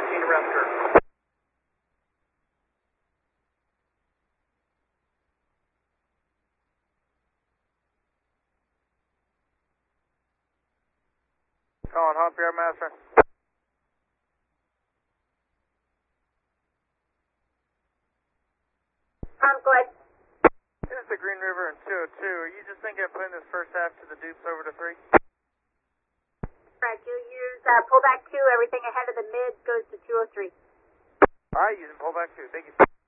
14 Raptor. Calling Hump Yard Master. Go ahead. This is the Green River and 202. Are you just thinking of putting this first half to the dupes over to 3? Correct. You'll use pullback 2. Everything ahead of the mid goes to 203. Alright, using pullback 2. Thank you.